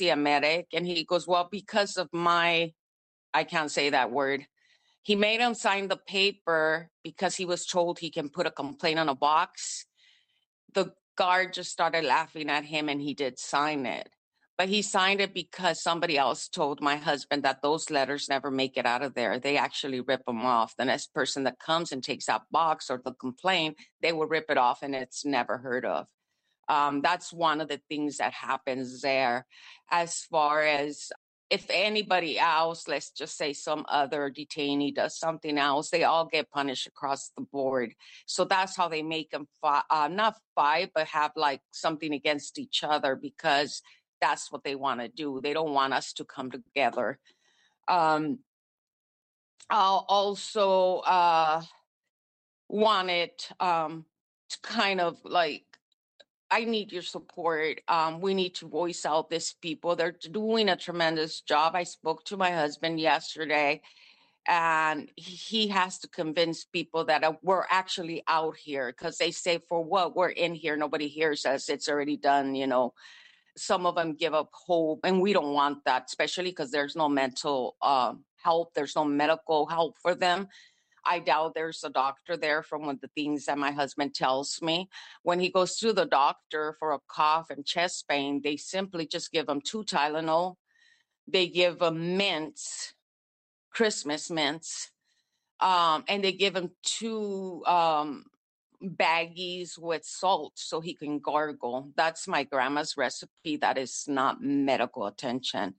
see a medic? And he goes, well, because of I can't say that word. He made him sign the paper because he was told he can put a complaint on a box. The guard just started laughing at him and he did sign it. But he signed it because somebody else told my husband that those letters never make it out of there. They actually rip them off. The next person that comes and takes that box or the complaint, they will rip it off and it's never heard of. That's one of the things that happens there. As far as if anybody else, let's just say some other detainee does something else, they all get punished across the board. So that's how they make them not fight, but have like something against each other because that's what they want to do. They don't want us to come together. I'll also wanted to kind of like, I need your support. We need to voice out these people. They're doing a tremendous job. I spoke to my husband yesterday, and he has to convince people that we're actually out here because they say, for what? We're in here. Nobody hears us. It's already done, you know. Some of them give up hope, and we don't want that, especially because there's no mental help. There's no medical help for them. I doubt there's a doctor there from one of the things that my husband tells me. When he goes to the doctor for a cough and chest pain, they simply just give him 2 Tylenol. They give him mints, Christmas mints, and they give him 2 baggies with salt so he can gargle. That's my grandma's recipe. That is not medical attention.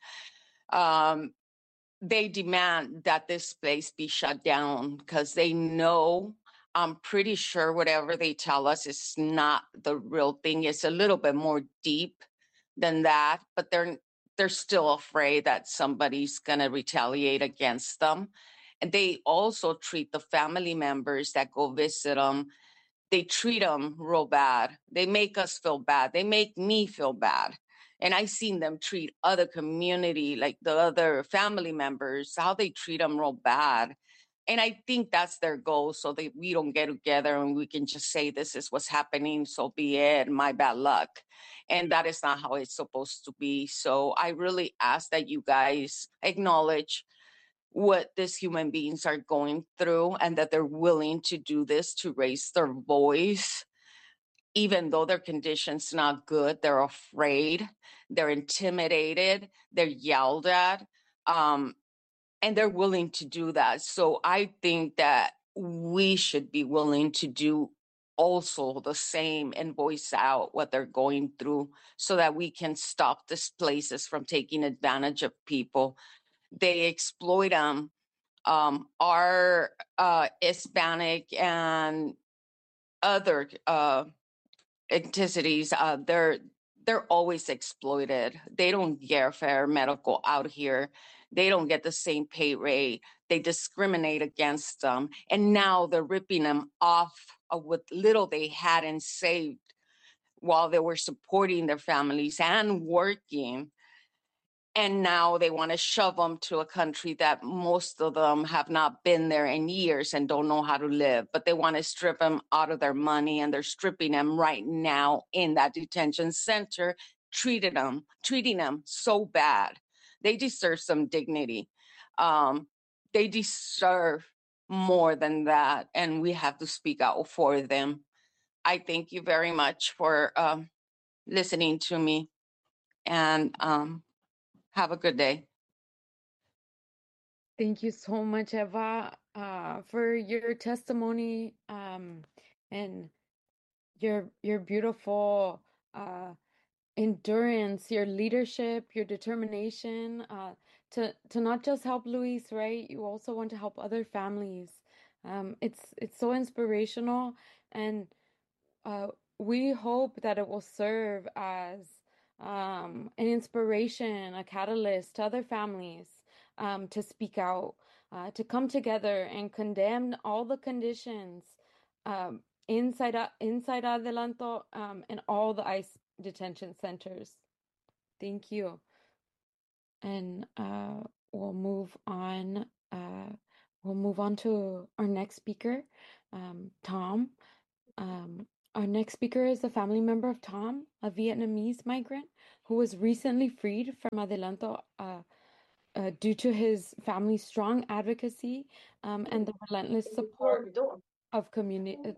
They demand that this place be shut down because they know, I'm pretty sure whatever they tell us is not the real thing. It's a little bit more deep than that, but they're still afraid that somebody's going to retaliate against them. And they also treat the family members that go visit them, they treat them real bad. They make us feel bad. They make me feel bad. And I seen them treat other community, like the other family members, how they treat them real bad. And I think that's their goal, so that we don't get together and we can just say, this is what's happening, so be it, my bad luck. And that is not how it's supposed to be. So I really ask that you guys acknowledge what these human beings are going through and that they're willing to do this, to raise their voice. Even though their condition's not good, they're afraid, they're intimidated, they're yelled at, and they're willing to do that. So I think that we should be willing to do also the same and voice out what they're going through so that we can stop these places from taking advantage of people. They exploit them. Our Hispanic and other ethnicities, they're always exploited. They don't get fair medical out here. They don't get the same pay rate. They discriminate against them. And now they're ripping them off of what little they hadn't saved while they were supporting their families and working. And now they want to shove them to a country that most of them have not been there in years and don't know how to live. But they want to strip them out of their money, and they're stripping them right now in that detention center, treating them so bad. They deserve some dignity. They deserve more than that, and we have to speak out for them. I thank you very much for listening to me, and have a good day. Thank you so much, Eva, for your testimony and your beautiful endurance, your leadership, your determination to not just help Luis, right? You also want to help other families. It's so inspirational, and we hope that it will serve as an inspiration, a catalyst to other families to speak out, to come together and condemn all the conditions inside Adelanto and all the ICE detention centers. Thank you. And we'll move on. We'll move on to our next speaker, Tom. Our next speaker is a family member of Tom, a Vietnamese migrant who was recently freed from Adelanto due to his family's strong advocacy and the relentless support of community.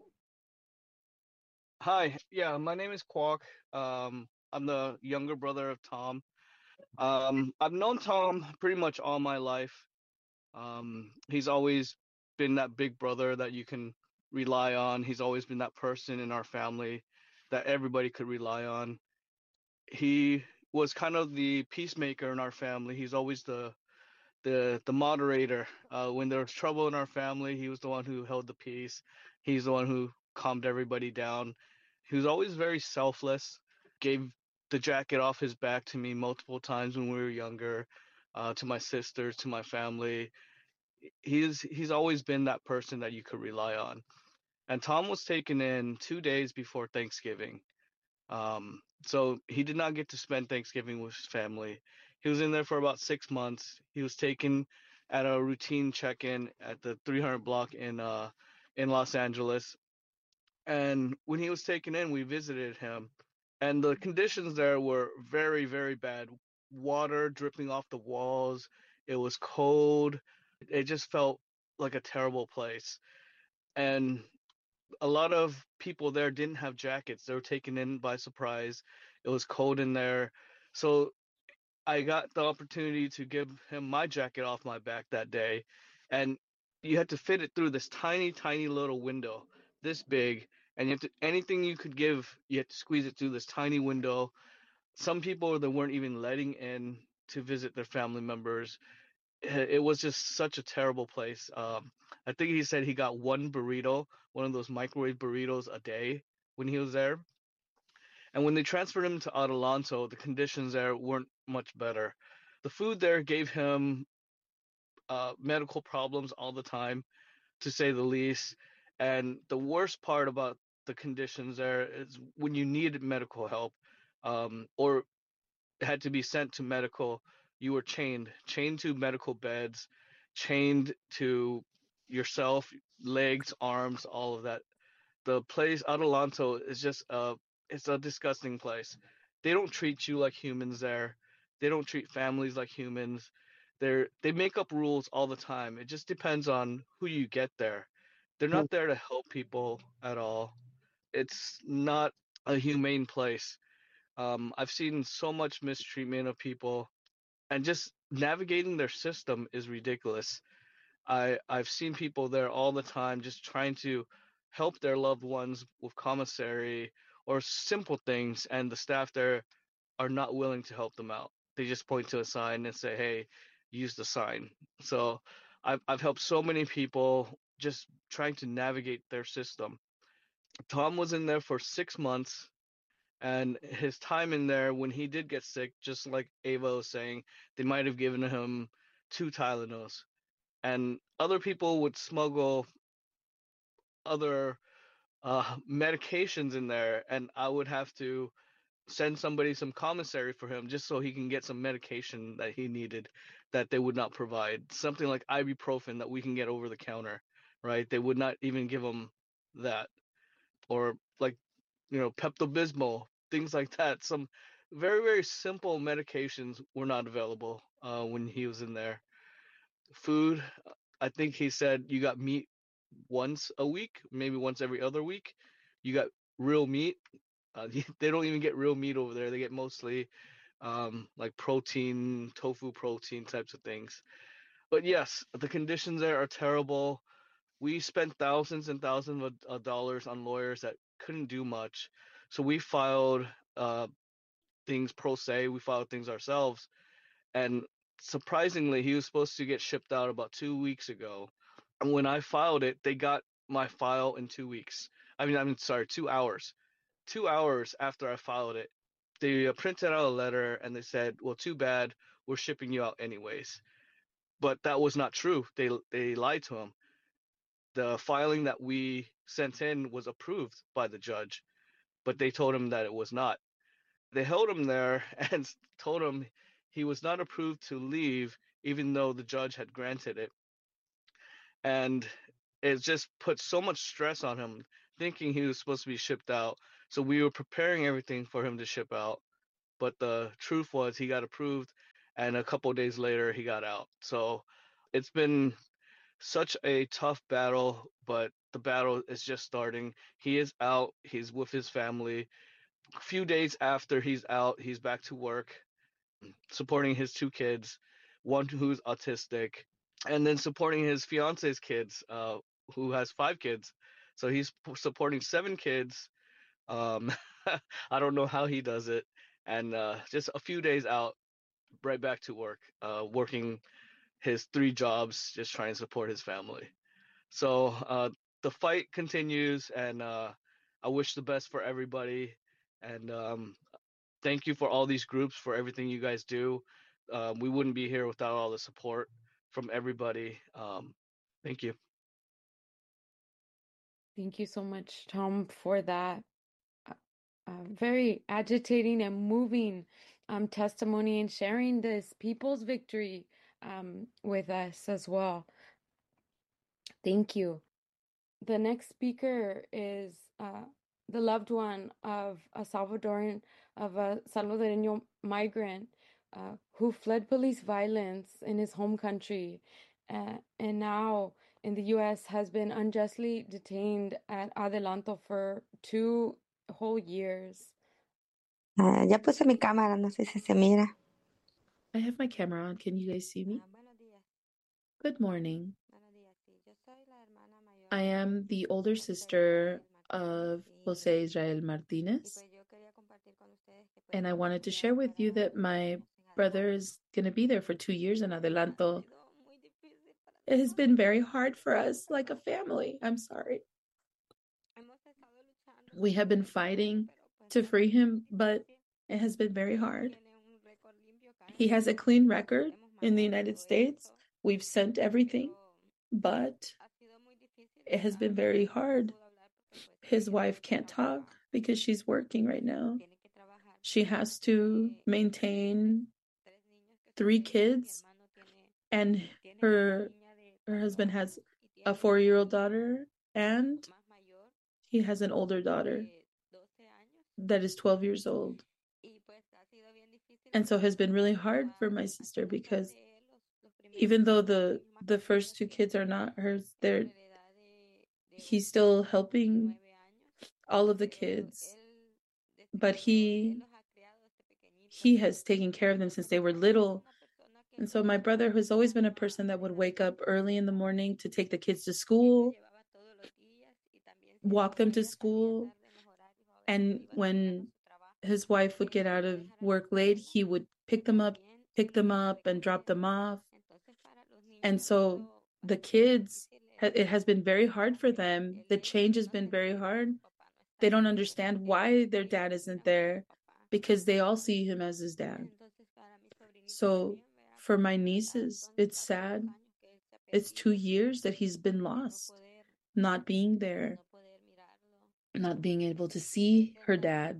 Hi, yeah, my name is Kwok. I'm the younger brother of Tom. I've known Tom pretty much all my life. He's always been that big brother that you can rely on. He's always been that person in our family that everybody could rely on. He was kind of the peacemaker in our family. He's always the moderator. When there was trouble in our family, he was the one who held the peace. He's the one who calmed everybody down. He was always very selfless. Gave the jacket off his back to me multiple times when we were younger, to my sisters, to my family. He's always been that person that you could rely on. And Tom was taken in 2 days before Thanksgiving. So he did not get to spend Thanksgiving with his family. He was in there for about 6 months. He was taken at a routine check-in at the 300 block in Los Angeles. And when he was taken in, we visited him, and the conditions there were very, very bad. Water dripping off the walls. It was cold. It just felt like a terrible place. And a lot of people there didn't have jackets. They were taken in by surprise. It was cold in there. So I got the opportunity to give him my jacket off my back that day. And you had to fit it through this tiny, tiny little window, this big. And you have to, anything you could give, you had to squeeze it through this tiny window. Some people they weren't even letting in to visit their family members. It was just such a terrible place. I think he said he got one burrito, one of those microwave burritos a day when he was there. And when they transferred him to Adelanto, the conditions there weren't much better. The food there gave him medical problems all the time, to say the least. And the worst part about the conditions there is when you needed medical help, or had to be sent to medical, you were chained to medical beds, chained to yourself, legs, arms, all of that. The place Adelanto is just it's a disgusting place. They don't treat you like humans there. They don't treat families like humans. They make up rules all the time. It just depends on who you get there. They're not there to help people at all. It's not a humane place. I've seen so much mistreatment of people, and just navigating their system is ridiculous. I've seen people there all the time just trying to help their loved ones with commissary or simple things, and the staff there are not willing to help them out. They just point to a sign and say, "Hey, use the sign." So I've helped so many people just trying to navigate their system. Tom was in there for 6 months, and his time in there, when he did get sick, just like Ava was saying, they might have given him two Tylenols. And other people would smuggle other medications in there, and I would have to send somebody some commissary for him just so he can get some medication that he needed that they would not provide. Something like ibuprofen that we can get over the counter, right? They would not even give him that. Or like, Pepto-Bismol, things like that. Some very, very simple medications were not available when he was in there. Food, I think he said you got meat once a week, maybe once every other week. You got real meat. They don't even get real meat over there. They get mostly like protein, tofu protein types of things. But yes, the conditions there are terrible. We spent thousands and thousands of dollars on lawyers that couldn't do much. So we filed things pro se. We filed things ourselves. And surprisingly, he was supposed to get shipped out about 2 weeks ago. And when I filed it, they got my file in 2 weeks. I'm sorry, 2 hours. 2 hours after I filed it, they printed out a letter and they said, "Well, too bad, we're shipping you out anyways." But that was not true. They lied to him. The filing that we sent in was approved by the judge, but they told him that it was not. They held him there and told him he was not approved to leave, even though the judge had granted it. And it just put so much stress on him. thinking he was supposed to be shipped out. So we were preparing everything for him to ship out. But the truth was he got approved, and a couple of days later he got out. So it's been such a tough battle, but the battle is just starting. He is out. He's with his family. A few days after he's out, he's back to work, supporting his two kids, one who's autistic, and then supporting his fiance's kids, who has five kids. So he's supporting seven kids. Um, I don't know how he does it. And just a few days out, right back to work, working his three jobs, just trying to support his family. So the fight continues, and I wish the best for everybody. And thank you for all these groups, for everything you guys do. We wouldn't be here without all the support from everybody. Thank you. Thank you so much, Tom, for that very agitating and moving testimony and sharing this people's victory with us as well. Thank you. The next speaker is the loved one of a Salvadoreño migrant who fled police violence in his home country and now in the U.S. has been unjustly detained at Adelanto for 2 whole years. Ya puse mi cámara, no sé si se mira. I have my camera on. Can you guys see me? Buenos días. Good morning. Buenos días, sí. Yo soy la hermana mayor I am the older sister of Jose Israel Martinez, pues yo quería compartir con ustedes que and I wanted to share with you that my brother is going to be there for 2 years in Adelanto. It has been very hard for us, like a family. I'm sorry. We have been fighting to free him, but it has been very hard. He has a clean record in the United States. We've sent everything, but it has been very hard. His wife can't talk because she's working right now. She has to maintain 3 kids, and her husband has a 4-year-old daughter, and he has an older daughter that is 12 years old. And so it has been really hard for my sister because even though the first 2 kids are not hers, he's still helping all of the kids. But he has taken care of them since they were little. And so my brother, who's always been a person that would wake up early in the morning to take the kids to school, walk them to school, and when his wife would get out of work late, he would pick them up and drop them off. And so the kids, it has been very hard for them. The change has been very hard. They don't understand why their dad isn't there because they all see him as his dad. So for my nieces, it's sad. It's 2 years that he's been lost, not being there, not being able to see her dad.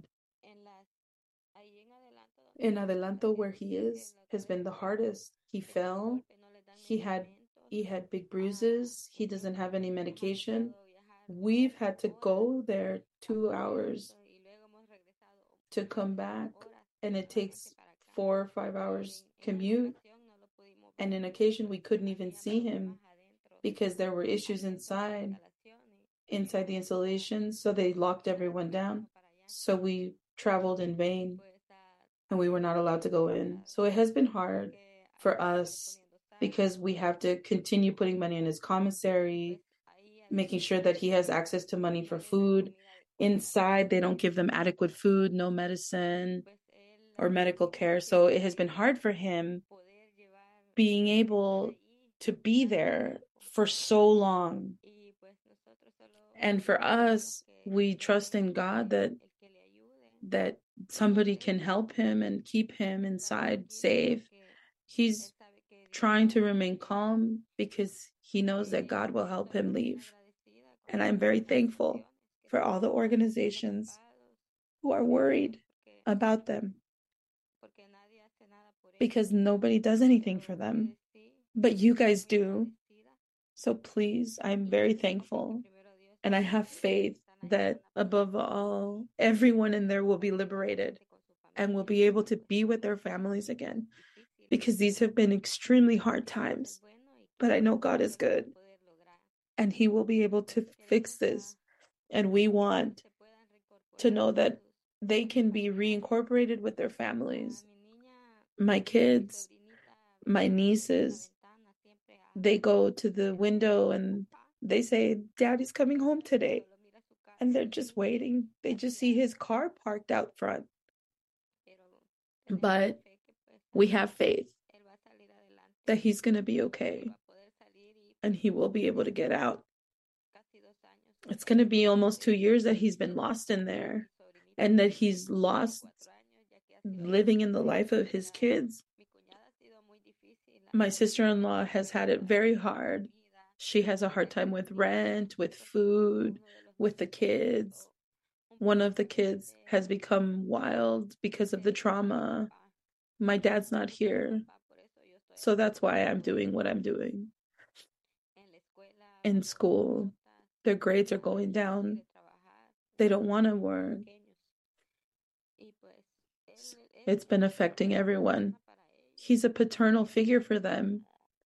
In Adelanto, where he is, has been the hardest. He fell. He had big bruises. He doesn't have any medication. We've had to go there 2 hours to come back, and it takes 4 or 5 hours commute. And on occasion, we couldn't even see him because there were issues inside the installation, so they locked everyone down. So we traveled in vain, and we were not allowed to go in. So it has been hard for us because we have to continue putting money in his commissary, making sure that he has access to money for food. Inside, they don't give them adequate food, no medicine or medical care. So it has been hard for him being able to be there for so long. And for us, we trust in God that somebody can help him and keep him inside safe. He's trying to remain calm because he knows that God will help him leave. And I'm very thankful for all the organizations who are worried about them because nobody does anything for them, but you guys do. So please, I'm very thankful, and I have faith that above all, everyone in there will be liberated and will be able to be with their families again, because these have been extremely hard times. But I know God is good and He will be able to fix this. And we want to know that they can be reincorporated with their families. My kids, my nieces, they go to the window and they say, Daddy's coming home today. And they're just waiting. They just see his car parked out front. But we have faith that he's going to be okay and he will be able to get out. It's going to be almost 2 years that he's been lost in there and that he's lost living in the life of his kids. My sister-in-law has had it very hard. She has a hard time with rent, with food, with the kids. One of the kids has become wild because of the trauma. My dad's not here. So that's why I'm doing what I'm doing. In school, their grades are going down. They don't want to work. It's been affecting everyone. He's a paternal figure for them.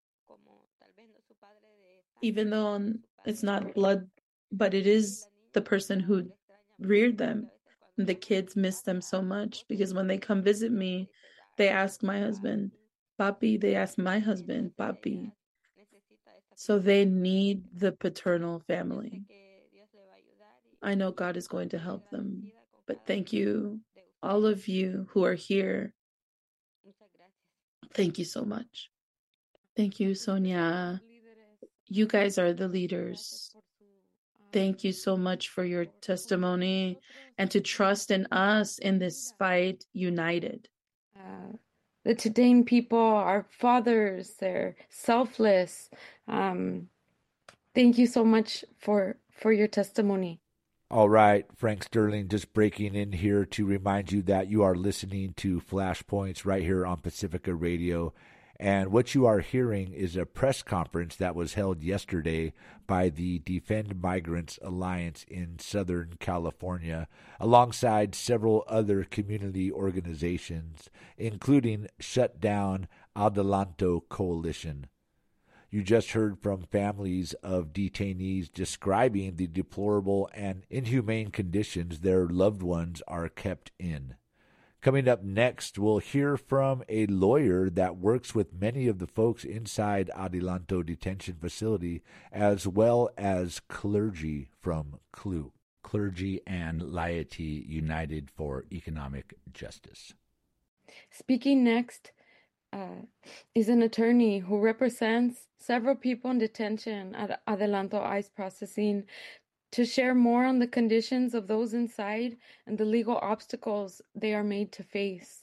Even though it's not blood, but it is the person who reared them. The kids miss them so much because when they come visit me, they ask my husband, Papi. They ask my husband, Papi. So they need the paternal family. I know God is going to help them. But thank you, all of you who are here. Thank you so much. Thank you, Sonia. You guys are the leaders. Thank you so much for your testimony and to trust in us in this fight united. The Tadane people are fathers. They're selfless. Thank you so much for your testimony. All right, Frank Sterling just breaking in here to remind you that you are listening to Flashpoints right here on Pacifica Radio. And what you are hearing is a press conference that was held yesterday by the Defend Migrants Alliance in Southern California, alongside several other community organizations, including Shut Down Adelanto Coalition. You just heard from families of detainees describing the deplorable and inhumane conditions their loved ones are kept in. Coming up next, we'll hear from a lawyer that works with many of the folks inside Adelanto Detention Facility, as well as clergy from CLU, Clergy and Laity United for Economic Justice. Speaking next is an attorney who represents several people in detention at Adelanto ICE processing to share more on the conditions of those inside and the legal obstacles they are made to face.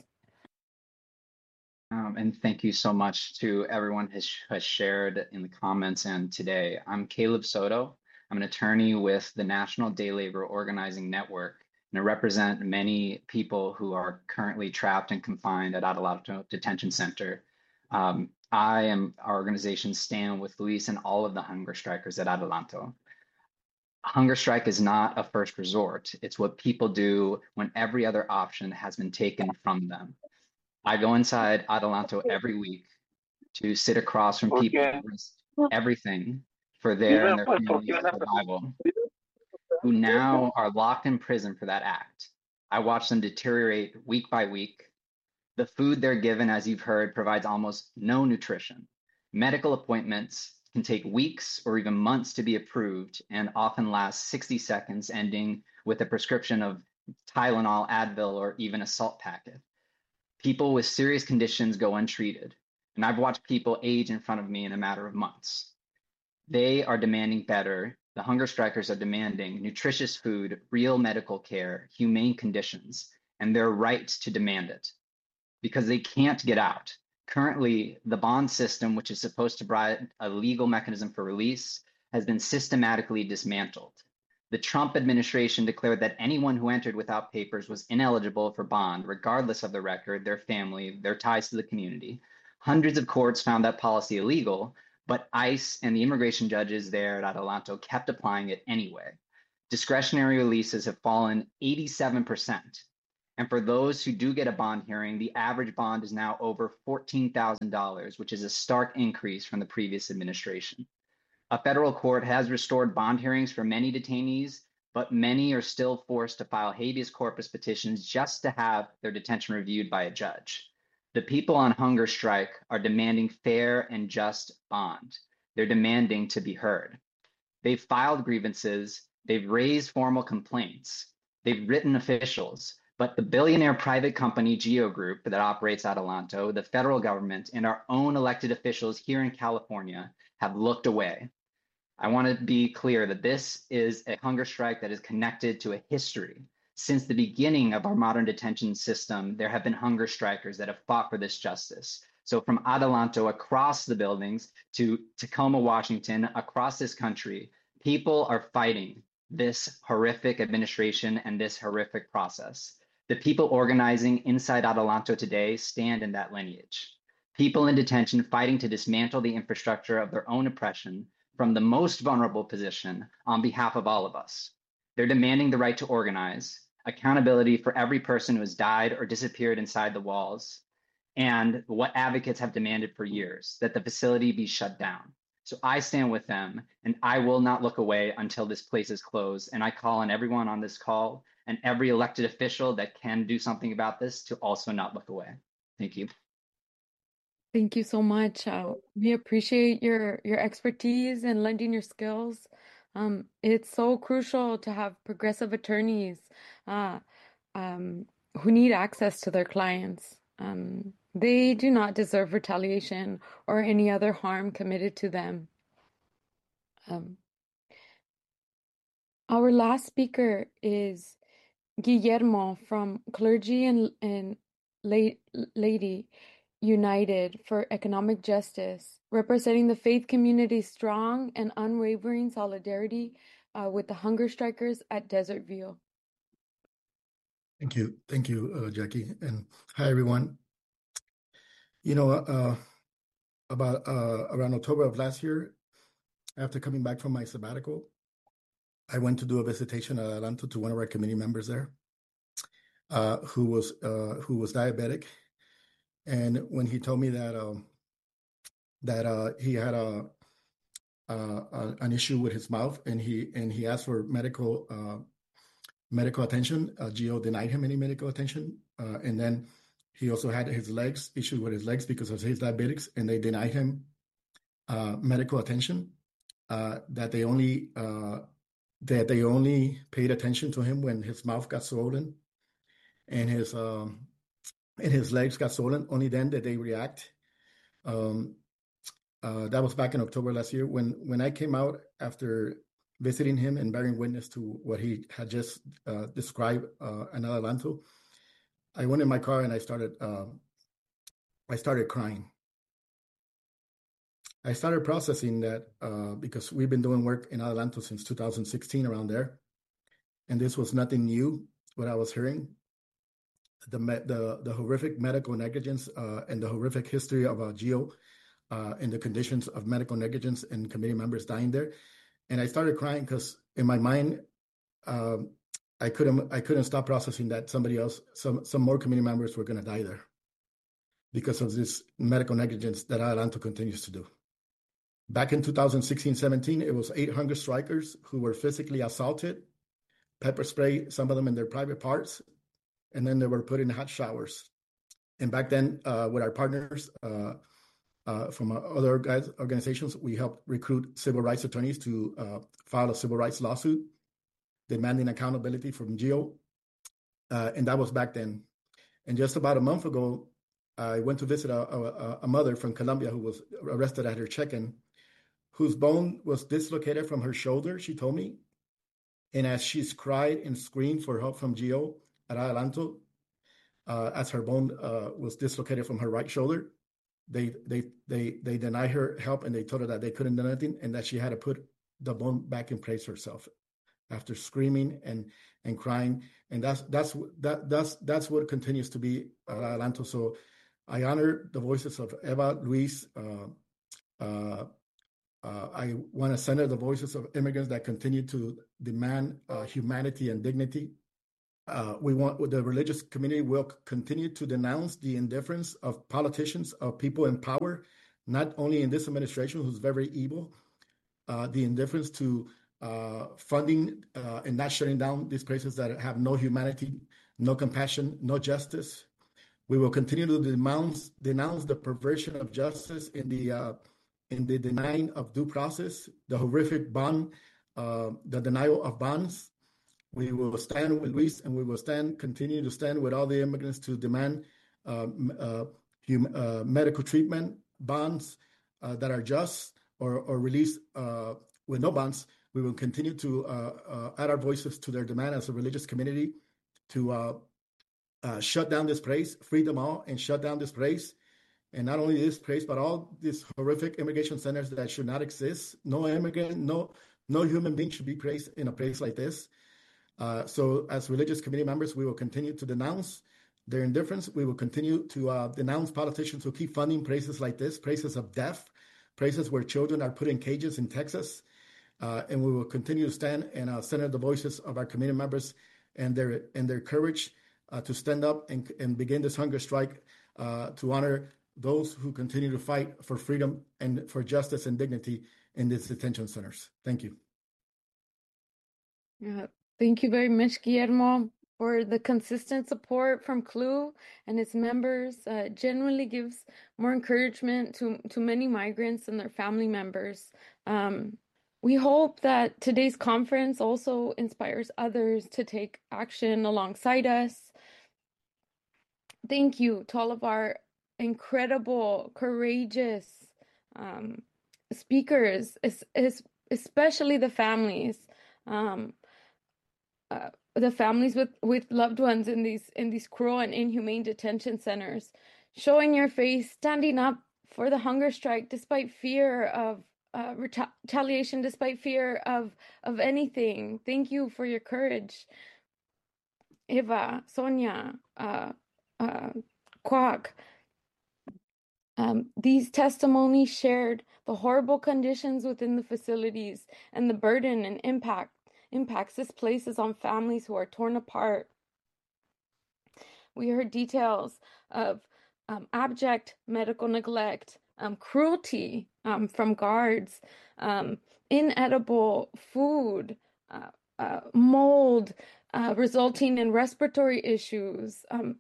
And thank you so much to everyone who has shared in the comments and today. I'm Caleb Soto. I'm an attorney with the National Day Labor Organizing Network, and I represent many people who are currently trapped and confined at Adelanto Detention Center. Our organization stand with Luis and all of the hunger strikers at Adelanto. Hunger strike is not a first resort. It's what people do when every other option has been taken from them. I go inside Adelanto every week to sit across from people who risk everything for their and their family's survival, who now are locked in prison for that act. I watch them deteriorate week by week. The food they're given, as you've heard, provides almost no nutrition. Medical appointments can take weeks or even months to be approved and often last 60 seconds, ending with a prescription of Tylenol, Advil, or even a salt packet. People with serious conditions go untreated, and I've watched people age in front of me in a matter of months. They are demanding better. The hunger strikers are demanding nutritious food, real medical care, humane conditions, and their right to demand it because they can't get out. Currently, the bond system, which is supposed to provide a legal mechanism for release, has been systematically dismantled. The Trump administration declared that anyone who entered without papers was ineligible for bond, regardless of their record, their family, their ties to the community. Hundreds of courts found that policy illegal, but ICE and the immigration judges there at Adelanto kept applying it anyway. Discretionary releases have fallen 87%. And for those who do get a bond hearing, the average bond is now over $14,000, which is a stark increase from the previous administration. A federal court has restored bond hearings for many detainees, but many are still forced to file habeas corpus petitions just to have their detention reviewed by a judge. The people on hunger strike are demanding fair and just bond. They're demanding to be heard. They've filed grievances, they've raised formal complaints, they've written officials, but the billionaire private company Geo Group that operates Adelanto, the federal government, and our own elected officials here in California have looked away. I want to be clear that this is a hunger strike that is connected to a history. Since the beginning of our modern detention system, there have been hunger strikers that have fought for this justice. So from Adelanto across the buildings to Tacoma, Washington, across this country, people are fighting this horrific administration and this horrific process. The people organizing inside Adelanto today stand in that lineage. People in detention fighting to dismantle the infrastructure of their own oppression from the most vulnerable position on behalf of all of us. They're demanding the right to organize, accountability for every person who has died or disappeared inside the walls, and what advocates have demanded for years, that the facility be shut down. So I stand with them, and I will not look away until this place is closed. And I call on everyone on this call and every elected official that can do something about this to also not look away. Thank you. Thank you so much. We appreciate your expertise and lending your skills. It's so crucial to have progressive attorneys who need access to their clients. They do not deserve retaliation or any other harm committed to them. Our last speaker is Guillermo from Clergy and Lady United for Economic Justice, representing the faith community's strong and unwavering solidarity with the hunger strikers at Desert View. Thank you, Jackie, and hi everyone. You know, about around October of last year, after coming back from my sabbatical, I went to do a visitation at Adelanto to one of our committee members there, who was diabetic. And when he told me that he had an issue with his mouth, and he asked for medical attention, Geo denied him any medical attention, and then he also had issues with his legs because of his diabetics, and they denied him medical attention. That they only paid attention to him when his mouth got swollen, and his legs got swollen. Only then did they react. That was back in October last year. When I came out after visiting him and bearing witness to what he had just described in Adelanto, I went in my car and I started crying. I started processing that because we've been doing work in Adelanto since 2016 around there, and this was nothing new. What I was hearing, the horrific medical negligence and the horrific history of Geo and the conditions of medical negligence and committee members dying there, and I started crying because in my mind, I couldn't stop processing that somebody else, some more committee members were going to die there because of this medical negligence that Adelanto continues to do. Back in 2016-17, it was 8 hunger strikers who were physically assaulted, pepper spray, some of them in their private parts, and then they were put in hot showers. And back then, with our partners from other organizations, we helped recruit civil rights attorneys to file a civil rights lawsuit demanding accountability from Geo. And that was back then. And just about a month ago, I went to visit a mother from Colombia who was arrested at her check-in, whose bone was dislocated from her shoulder, she told me. And as she's cried and screamed for help from Geo at Adelanto, as her bone was dislocated from her right shoulder, they denied her help, and they told her that they couldn't do anything and that she had to put the bone back in place herself after screaming and crying. And that's what continues to be Adelanto. So I honor the voices of Eva, Luis, I want to center the voices of immigrants that continue to demand humanity and dignity. We want the religious community will continue to denounce the indifference of politicians, of people in power, not only in this administration, who's very evil, the indifference to funding and not shutting down these places that have no humanity, no compassion, no justice. We will continue to denounce the perversion of justice in the denying of due process, the horrific bond, the denial of bonds. We will stand with Luis, and we will continue to stand with all the immigrants to demand medical treatment, bonds that are just, or release with no bonds. We will continue to add our voices to their demand as a religious community to shut down this place, free them all, and shut down this place. And not only this place, but all these horrific immigration centers that should not exist. No immigrant, no human being should be placed in a place like this. So as religious community members, we will continue to denounce their indifference. We will continue to denounce politicians who keep funding places like this, places of death, places where children are put in cages in Texas. And we will continue to stand and center the voices of our community members and their courage to stand up and begin this hunger strike to honor those who continue to fight for freedom and for justice and dignity in these detention centers. Thank you. Thank you very much, Guillermo, for the consistent support from CLUE and its members. Genuinely gives more encouragement to many migrants and their family members. We hope that today's conference also inspires others to take action alongside us. Thank you to all of our incredible, courageous speakers, especially the families. The families with loved ones in these cruel and inhumane detention centers, showing your face, standing up for the hunger strike despite fear of retaliation, despite fear of anything. Thank you for your courage. Eva, Sonia, Kwok. These testimonies shared the horrible conditions within the facilities and the burden and impacts this places on families who are torn apart. We heard details of abject medical neglect, cruelty from guards, inedible food, mold resulting in respiratory issues,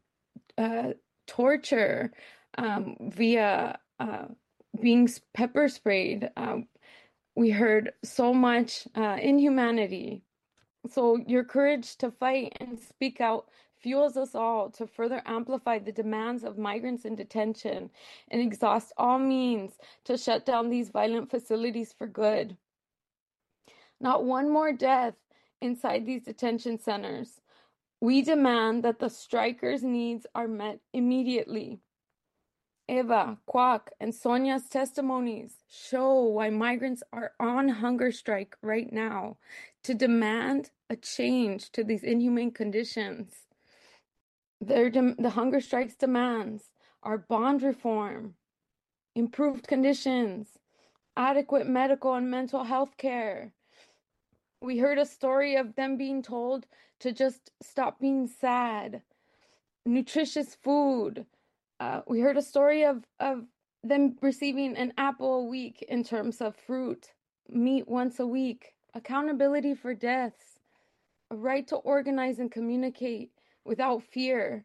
torture via being pepper sprayed. We heard so much inhumanity. So your courage to fight and speak out fuels us all to further amplify the demands of migrants in detention and exhaust all means to shut down these violent facilities for good. Not one more death inside these detention centers. We demand that the strikers' needs are met immediately. Eva, Kwok, and Sonia's testimonies show why migrants are on hunger strike right now to demand a change to these inhumane conditions. The hunger strike's demands are bond reform, improved conditions, adequate medical and mental health care. We heard a story of them being told to just stop being sad, nutritious food. We heard a story of them receiving an apple a week in terms of fruit, meat once a week, accountability for deaths, a right to organize and communicate without fear.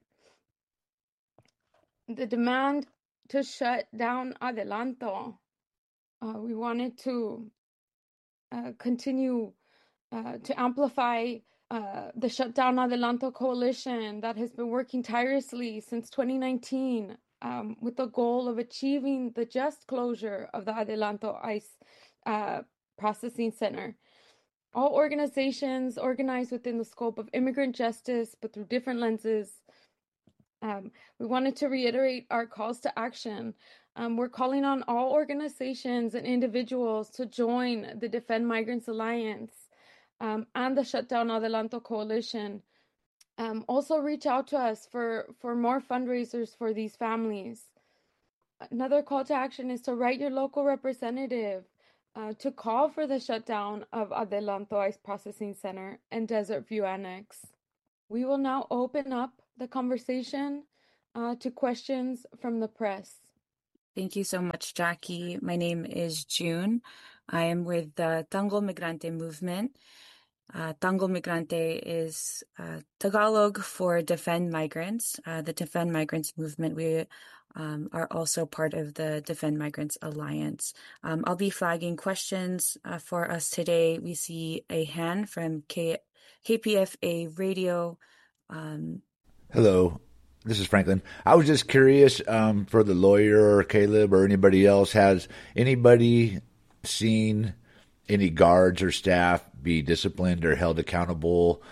The demand to shut down Adelanto. We wanted to continue to amplify the Shutdown Adelanto Coalition that has been working tirelessly since 2019 with the goal of achieving the just closure of the Adelanto ICE Processing Center. All organizations organized within the scope of immigrant justice, but through different lenses. We wanted to reiterate our calls to action. We're calling on all organizations and individuals to join the Defend Migrants Alliance and the Shutdown Adelanto Coalition. Also reach out to us for more fundraisers for these families. Another call to action is to write your local representative. to call for the shutdown of Adelanto Ice Processing Center and Desert View Annex. We will now open up the conversation to questions from the press. Thank you so much, Jackie. My name is June. I am with the Tanggol Migrante movement. Tanggol Migrante is Tagalog for Defend Migrants. The Defend Migrants movement, we are also part of the Defend Migrants Alliance. I'll be flagging questions for us today. We see a hand from KPFA Radio. Hello, this is Franklin. I was just curious for the lawyer or Caleb or anybody else, has anybody seen any guards or staff be disciplined or held accountable?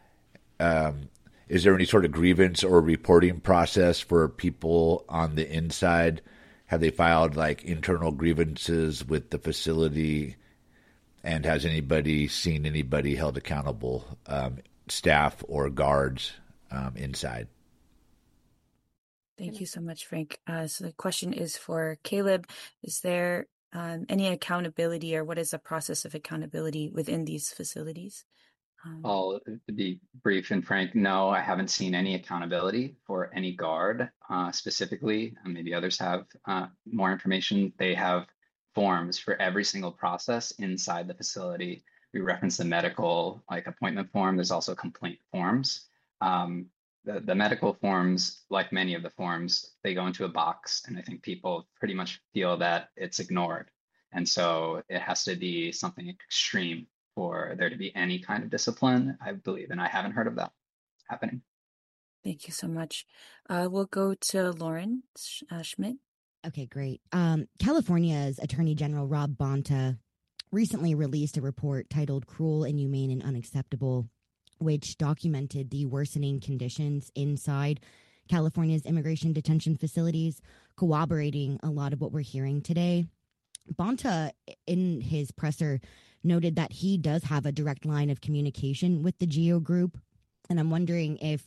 Is there any sort of grievance or reporting process for people on the inside? Have they filed like internal grievances with the facility? And has anybody seen anybody held accountable, staff or guards inside? Thank you so much, Frank. So the question is for Caleb. Is there any accountability, or what is the process of accountability within these facilities? I'll be brief and frank. No, I haven't seen any accountability for any guard specifically. And maybe others have more information. They have forms for every single process inside the facility. We reference the medical appointment form. There's also complaint forms. The medical forms, like many of the forms, they go into a box, and I think people pretty much feel that it's ignored. And so it has to be something extreme for there to be any kind of discipline, I believe, and I haven't heard of that happening. Thank you so much. We'll go to Lauren Schmidt. Okay, great. California's Attorney General Rob Bonta recently released a report titled Cruel, Inhumane, and Unacceptable, which documented the worsening conditions inside California's immigration detention facilities, corroborating a lot of what we're hearing today. Bonta, in his presser, noted that he does have a direct line of communication with the GEO group. And I'm wondering if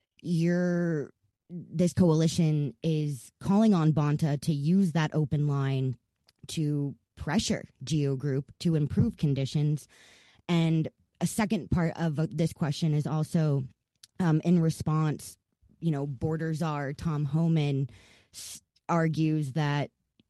this coalition is calling on Bonta to use that open line to pressure GEO group to improve conditions. And a second part of this question is also in response, border czar Tom Homan argues that,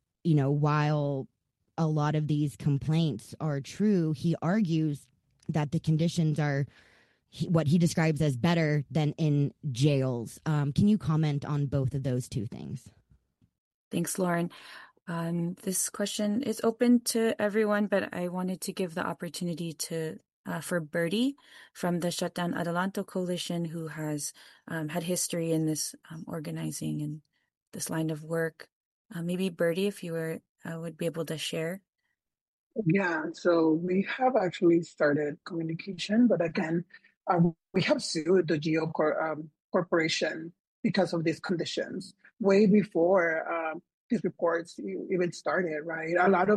while a lot of these complaints are true, he argues that the conditions are what he describes as better than in jails. Can you comment on both of those two things? Thanks, Lauren. This question is open to everyone, but I wanted to give the opportunity for Birdie from the Shutdown Adelanto Coalition, who has had history in this organizing and this line of work. Maybe Birdie, if you would be able to share. Yeah, so we have actually started communication, but again, we have sued the GEO Corporation because of these conditions way before these reports even started, right? A lot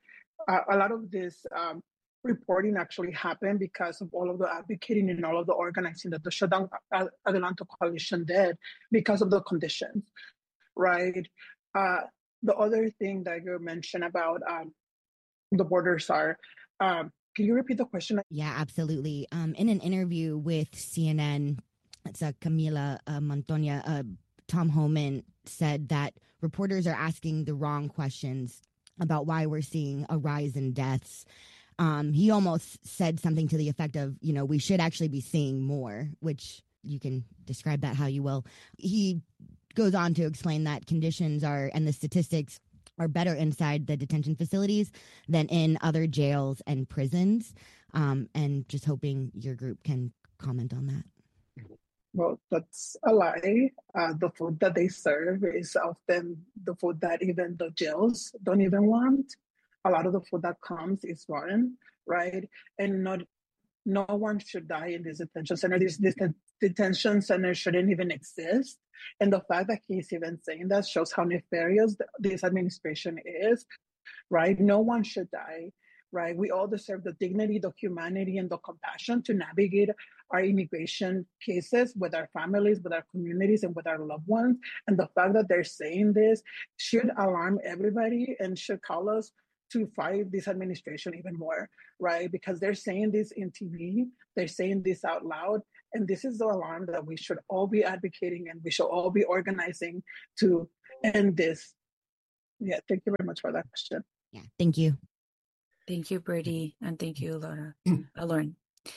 of this reporting actually happened because of all of the advocating and all of the organizing that the Shutdown Adelanto Coalition did because of the conditions, right? The other thing that you mentioned about the borders are, can you repeat the question? Yeah, absolutely. In an interview with CNN, it's Camila Montoya, Tom Homan said that reporters are asking the wrong questions about why we're seeing a rise in deaths. He almost said something to the effect of, we should actually be seeing more, which you can describe that how you will. He goes on to explain that conditions and the statistics are better inside the detention facilities than in other jails and prisons. And just hoping your group can comment on that. Well, that's a lie. The food that they serve is often the food that even the jails don't even want. A lot of the food that comes is rotten, right? And no one should die in this detention center. This detention center shouldn't even exist. And the fact that he's even saying that shows how nefarious this administration is, right? No one should die, right? We all deserve the dignity, the humanity, and the compassion to navigate our immigration cases with our families, with our communities, and with our loved ones. And the fact that they're saying this should alarm everybody and should call us to fight this administration even more, right? Because they're saying this in TV, they're saying this out loud, and this is the alarm that we should all be advocating and we should all be organizing to end this. Yeah, thank you very much for that question. Yeah, thank you. Thank you, Birdie, and thank you, Lauren.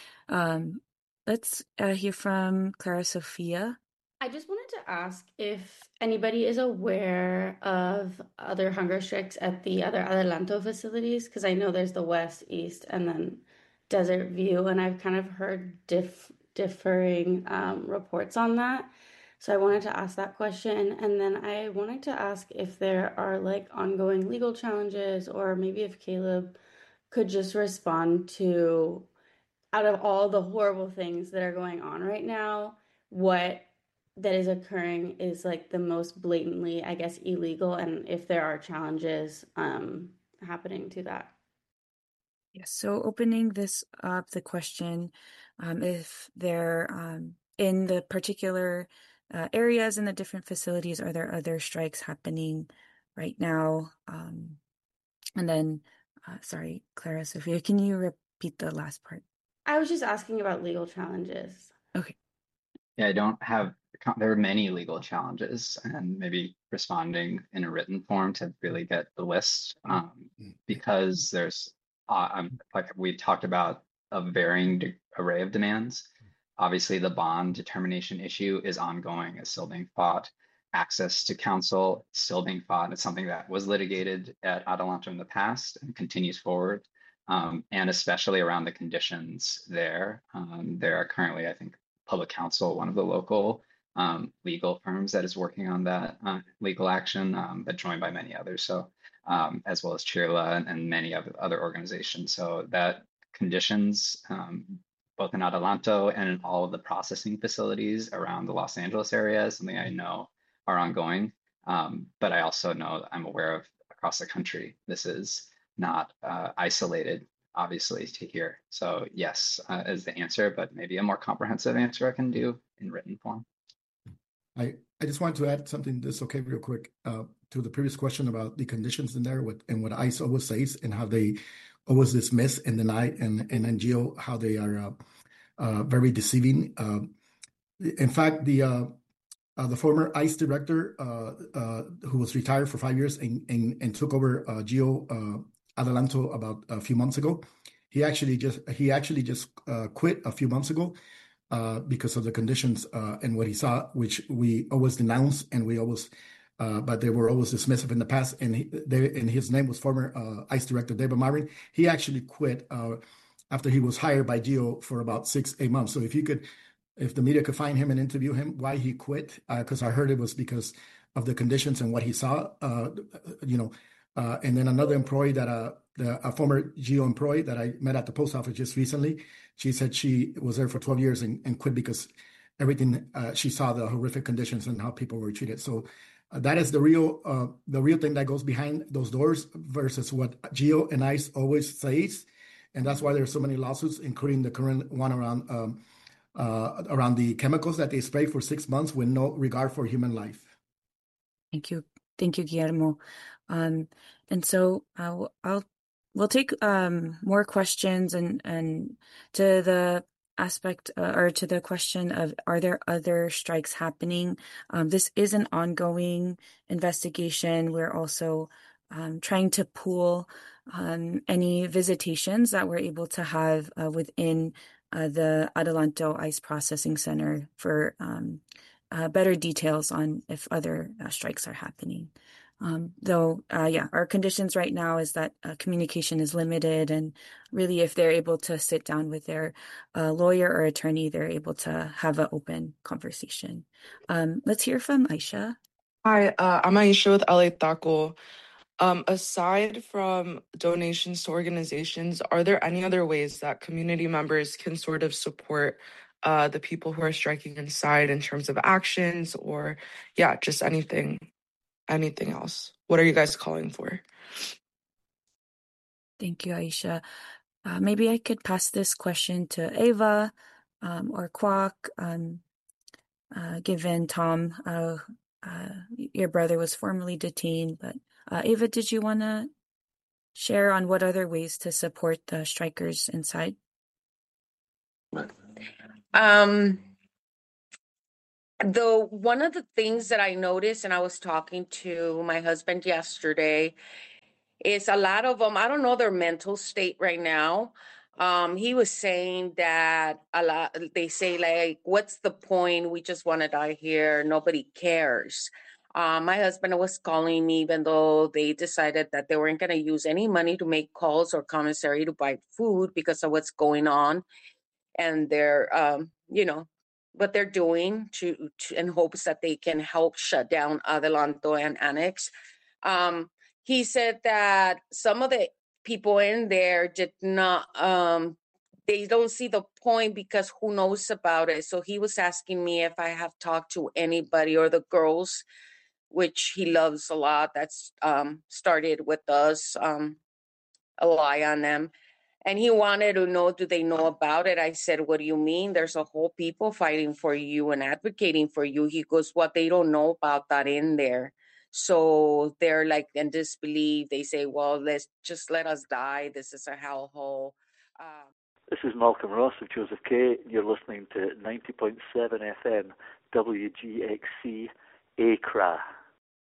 Let's hear from Clara Sofia. I just wanted to ask if anybody is aware of other hunger strikes at the other Adelanto facilities, because I know there's the West, East, and then Desert View, and I've kind of heard differing reports on that. So I wanted to ask that question, and then I wanted to ask if there are like ongoing legal challenges, or maybe if Caleb could just respond to, out of all the horrible things that are going on right now, what that is occurring is like the most blatantly, I guess, illegal, and if there are challenges happening to that. Yes, so opening this up, the question, if they're in the particular areas in the different facilities, are there other strikes happening right now? And then, sorry, Clara Sofia, can you repeat the last part? I was just asking about legal challenges. Okay. Yeah, I don't have, there are many legal challenges, and maybe responding in a written form to really get the list, because there's, like we talked about, a varying array of demands. Obviously, the bond determination issue is ongoing, it's still being fought. Access to counsel is still being fought. It's something that was litigated at Adelanto in the past and continues forward. And especially around the conditions there. There are currently, I think, Public Counsel, one of the local legal firms that is working on that legal action, but joined by many others. So, as well as CHIRLA and many other organizations. So that conditions, both in Adelanto and in all of the processing facilities around the Los Angeles area, is something I know are ongoing. But I also know, I'm aware of across the country, this is not isolated, obviously, to here. So yes, is the answer, but maybe a more comprehensive answer I can do in written form. I just want to add something, that's okay, real quick, to the previous question about the conditions in there and what ICE always says and how they always dismiss and deny, and NGO, how they are very deceiving. In fact, the former ICE director, who was retired for 5 years and took over GEO Adelanto about a few months ago, he actually just quit a few months ago because of the conditions and what he saw, which we always denounce, and we always, but they were always dismissive in the past. And his name was former ICE director David Myron. He actually quit after he was hired by GEO for about 6-8 months. So if the media could find him and interview him, why he quit, because I heard it was because of the conditions and what he saw, and then another employee that a former GEO employee that I met at the post office just recently, she said she was there for 12 years and quit because everything, she saw the horrific conditions and how people were treated. So that is the real thing that goes behind those doors versus what GEO and ICE always says. And that's why there's so many lawsuits, including the current one around the chemicals that they spray for 6 months with no regard for human life. Thank you, Guillermo. And so we'll take more questions and to the aspect or to the question of, are there other strikes happening? This is an ongoing investigation. We're also trying to pool any visitations that we're able to have within the Adelanto ICE Processing Center for better details on if other strikes are happening. Our conditions right now is that communication is limited, and really if they're able to sit down with their lawyer or attorney, they're able to have an open conversation. Let's hear from Aisha. Hi, I'm Aisha with LA Taco. Aside from donations to organizations, are there any other ways that community members can sort of support the people who are striking inside in terms of actions or, just anything else? What are you guys calling for? Thank you, Aisha. Maybe I could pass this question to Ava or Kwok, given Tom, your brother was formerly detained, but Ava, did you want to share on what other ways to support the strikers inside? One of the things that I noticed, and I was talking to my husband yesterday, is a lot of them, I don't know their mental state right now. He was saying that they say, like, what's the point? We just want to die here. Nobody cares. My husband was calling me, even though they decided that they weren't going to use any money to make calls or commissary to buy food because of what's going on. And they're, what they're doing in hopes that they can help shut down Adelanto and Annex. He said that some of the people in there did not, they don't see the point because who knows about it. So he was asking me if I have talked to anybody or the girls, which he loves a lot, that's started with us, ally on them. And he wanted to know, do they know about it? I said, what do you mean? There's a whole people fighting for you and advocating for you. He goes, what, they don't know about that in there. So they're like in disbelief. They say, well, let us die. This is a hellhole. This is Malcolm Ross of Joseph K. You're listening to 90.7 FM WGXC Accra.